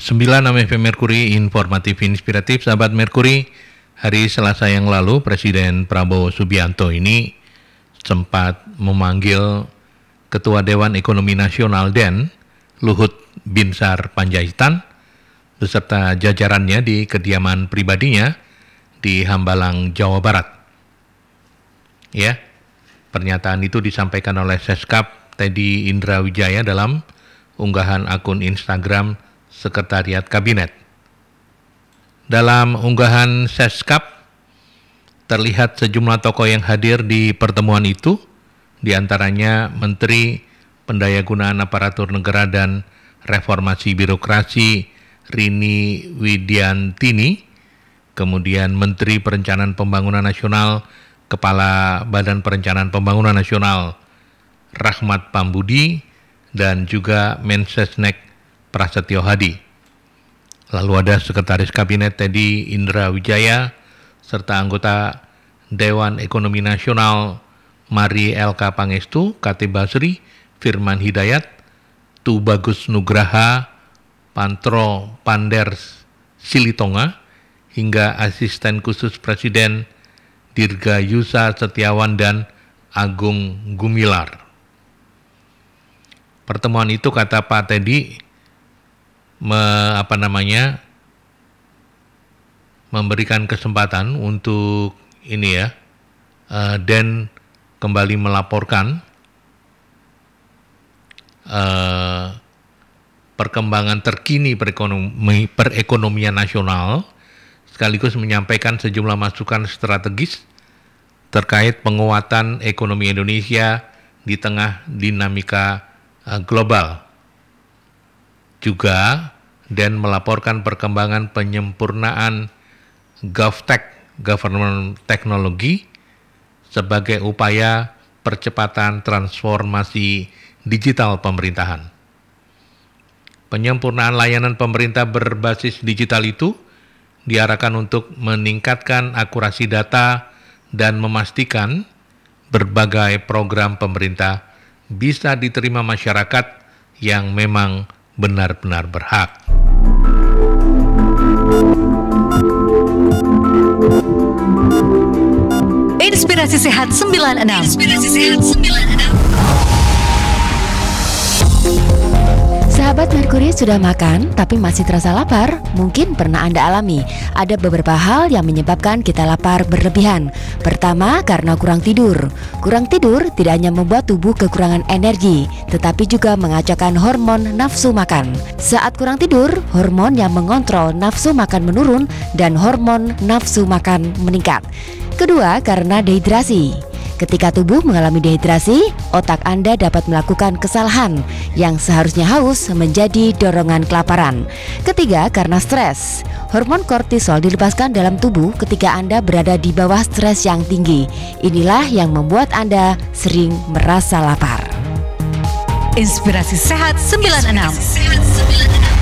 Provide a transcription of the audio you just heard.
FM Merkuri, informatif inspiratif. Sahabat Merkuri, hari Selasa yang lalu Presiden Prabowo Subianto ini sempat memanggil Ketua Dewan Ekonomi Nasional DEN, Luhut Binsar Panjaitan, beserta jajarannya di kediaman pribadinya di Hambalang, Jawa Barat. Ya, pernyataan itu disampaikan oleh Seskap Teddy Indra Wijaya dalam unggahan akun Instagram Sekretariat Kabinet. Dalam unggahan Seskap, terlihat sejumlah tokoh yang hadir di pertemuan itu, di antaranya Menteri Pendayagunaan Aparatur Negara dan Reformasi Birokrasi Rini Widiantini, kemudian Menteri Perencanaan Pembangunan Nasional, Kepala Badan Perencanaan Pembangunan Nasional Rahmat Pambudi, dan juga Mensesnek Prasetyo Hadi. Lalu ada Sekretaris Kabinet Teddy Indra Wijaya, serta anggota Dewan Ekonomi Nasional Mari LK Pangestu, Katib Basri, Firman Hidayat, Tu Bagus Nugraha, Pantro Pander Silitonga, hingga Asisten Khusus Presiden Dirga Yusa Setiawan dan Agung Gumilar. Pertemuan itu, kata Pak Teddy, memberikan kesempatan untuk DEN kembali melaporkan perkembangan terkini perekonomian nasional, sekaligus menyampaikan sejumlah masukan strategis terkait penguatan ekonomi Indonesia di tengah dinamika global. Juga DEN melaporkan perkembangan penyempurnaan GovTech, Government Technology, sebagai upaya percepatan transformasi digital pemerintahan. Penyempurnaan layanan pemerintah berbasis digital itu diarahkan untuk meningkatkan akurasi data dan memastikan berbagai program pemerintah bisa diterima masyarakat yang memang benar-benar berhak. Inspirasi Sehat 96. Inspirasi Sehat 96. Sahabat Merkuri, sudah makan tapi masih terasa lapar? Mungkin pernah Anda alami. Ada beberapa hal yang menyebabkan kita lapar berlebihan. Pertama, karena kurang tidur. Kurang tidur tidak hanya membuat tubuh kekurangan energi, tetapi juga mengacaukan hormon nafsu makan. Saat kurang tidur, hormon yang mengontrol nafsu makan menurun dan hormon nafsu makan meningkat. Kedua, karena dehidrasi. Ketika tubuh mengalami dehidrasi, otak Anda dapat melakukan kesalahan yang seharusnya haus menjadi dorongan kelaparan. Ketiga, karena stres. Hormon kortisol dilepaskan dalam tubuh ketika Anda berada di bawah stres yang tinggi. Inilah yang membuat Anda sering merasa lapar. Inspirasi Sehat 96.